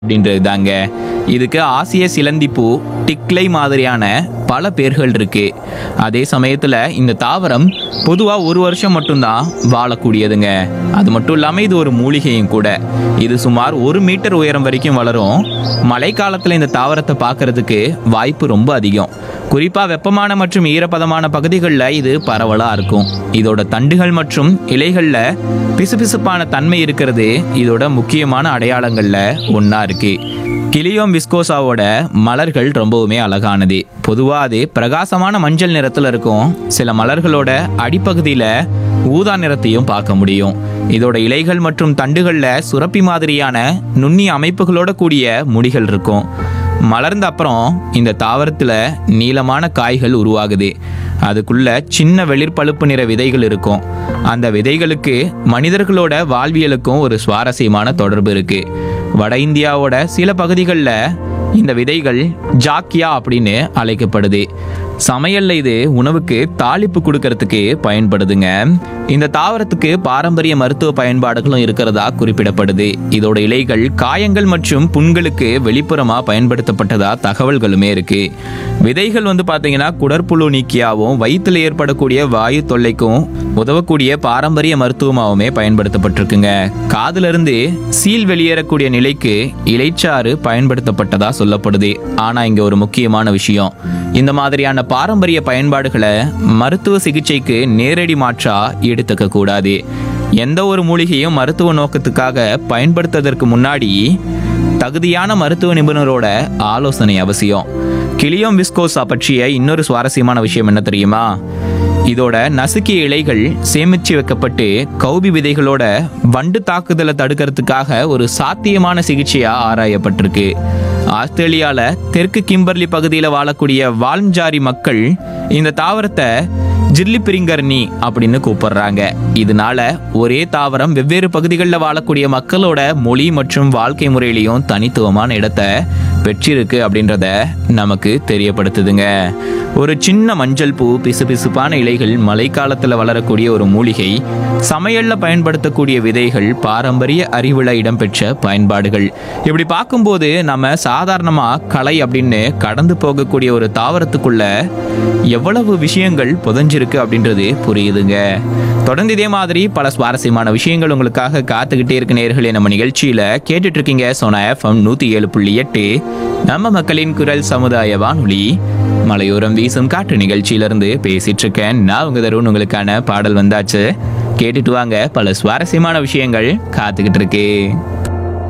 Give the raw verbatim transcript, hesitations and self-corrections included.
அப்படின்றது தாங்க. இதுக்கு ஆசிய சிலந்திப்பூ, டிக்லை மாதிரியான பல பேர்கள் இருக்கு. அதே சமயத்துல இந்த தாவரம் பொதுவா ஒரு வருஷம் மட்டும்தான் வாழக்கூடியதுங்க. அது மட்டும் இல்லாம இது ஒரு மூலிகையும் கூட. இது சுமார் ஒரு மீட்டர் உயரம் வரைக்கும் வளரும். மழைக்காலத்துல இந்த தாவரத்தை பார்க்கறதுக்கு வாய்ப்பு ரொம்ப அதிகம். குறிப்பா வெப்பமான மற்றும் ஈரப்பதமான பகுதிகளில் இது பரவலா இருக்கும். இதோட தண்டுகள் மற்றும் இலைகள்ல பிசுபிசுப்பான தன்மை இருக்கிறது இதோட முக்கியமான அடையாளங்கள்ல ஒண்ணா இருக்கு. கிளியோம் விஸ்கோசாவோட மலர்கள் ரொம்பவுமே அழகானது. பொதுவா அது பிரகாசமான மஞ்சள் நிறத்துல இருக்கும். சில மலர்களோட அடிப்பகுதியில ஊதா நிறத்தையும் பார்க்க முடியும். இதோட இலைகள் மற்றும் தண்டுகள்ல சுரப்பி மாதிரியான நுண்ணிய அமைப்புகளோட கூடிய முடிகள் இருக்கும். மலர்ந்த அப்புறம் இந்த தாவரத்துல நீளமான காய்கள் உருவாகுது. அதுக்குள்ள சின்ன வெளிர்பழுப்பு நிற விதைகள் இருக்கும். அந்த விதைகளுக்கு மனிதர்களோட வாழ்வியலுக்கும் ஒரு சுவாரஸ்யமான தொடர்பு இருக்கு. வட இந்தியாவோட சில பகுதிகளில் இந்த விதைகள் ஜாக்கியா அப்படின்னு அழைக்கப்படுது. சமையல்ல இது உணவுக்கு தாளிப்பு கொடுக்கறதுக்கு பயன்படுதுங்க. இந்த தாவரத்துக்கு பாரம்பரிய மருத்துவ பயன்பாடுகளும் இருக்கிறதா குறிப்பிடப்படுது. இதோட இலைகள் காயங்கள் மற்றும் புண்களுக்கு வெளிப்புறமா பயன்படுத்தப்பட்டதா தகவல்களுமே இருக்கு. விதைகள் வந்து பாத்தீங்கன்னா குடற்புழு நீக்கியாவும் வயிற்றுல ஏற்படக்கூடிய வாயு தொல்லைக்கும் உதவக்கூடிய பாரம்பரிய மருத்துவமாகவுமே பயன்படுத்தப்பட்டிருக்குங்க. காதுல இருந்து சீல் வெளியேறக்கூடிய நிலைக்கு இலைச்சாறு பயன்படுத்தப்பட்டதா சொல்லப்படுது. ஆனா இங்க ஒரு முக்கியமான விஷயம், இந்த மாதிரியான பாரம்பரிய பயன்பாடுகளை மருத்துவ சிகிச்சைக்கு நேரடி மாற்றா எடுத்துக்க கூடாது. எந்த ஒரு மூலிகையும் மருத்துவ நோக்கத்துக்காக பயன்படுத்துவதற்கு முன்னாடி தகுதியான மருத்துவ நிபுணரோட ஆலோசனை அவசியம். கிளியோம் விஸ்கோசா பற்றிய இன்னொரு சுவாரஸ்யமான விஷயம் என்ன தெரியுமா? இதோட நசுக்கிய இலைகள் சேமிச்சு வைக்கப்பட்டு கௌபி விதைகளோட வண்டு தாக்குதலை தடுக்கிறதுக்காக ஒரு சாத்தியமான சிகிச்சையா ஆராயப்பட்டிருக்கு. ஆஸ்திரேலியால தெற்கு கிம்பர்லி பகுதியில் வாழக்கூடிய வால்ம்ஜாரி மக்கள் இந்த தாவரத்தை ஜிர்லிபிரிங்கர்னி அப்படின்னு கூப்பிடுறாங்க. இதனால ஒரே தாவரம் வெவ்வேறு பகுதிகளில் வாழக்கூடிய மக்களோட மொழி மற்றும் வாழ்க்கை முறையிலையும் தனித்துவமான இடத்தை பெற்றிருக்கு அப்படின்றத நமக்கு தெரியப்படுத்துதுங்க. ஒரு சின்ன மஞ்சள் பூ, பிசுபிசுப்பான இலைகள், மழைக்காலத்தில் வளரக்கூடிய ஒரு மூலிகை, சமையல்ல பயன்படுத்தக்கூடிய விதைகள், பாரம்பரிய அறிவுல இடம்பெற்ற பயன்பாடுகள். இப்படி பார்க்கும்போது நம்ம சாதாரணமா கலை அப்படின்னு கடந்து போகக்கூடிய ஒரு தாவரத்துக்குள்ள எவ்வளவு விஷயங்கள் புதஞ்சிருக்கு அப்படின்றது புரியுதுங்க. தொடர்ந்து இதே மாதிரி பல சுவாரஸ்யமான விஷயங்கள் உங்களுக்காக காத்துக்கிட்டே இருக்கு நேயர்களே. நம்ம நிகழ்ச்சியில கேட்டுட்டு இருக்கீங்க சோனா எஃப்எம் நூத்தி ஏழு புள்ளி எட்டு, நம்ம மக்களின் குரல் சமுதாய வானொலி. மலையோரம் வீசும் காற்று நிகழ்ச்சியிலிருந்து பேசிட்டு இருக்கேன் நான் உங்க தருண். உங்களுக்கான பாடல் வந்தாச்சு, கேட்டுட்டு வாங்க. பல சுவாரஸ்யமான விஷயங்கள் காத்துக்கிட்டு இருக்கு.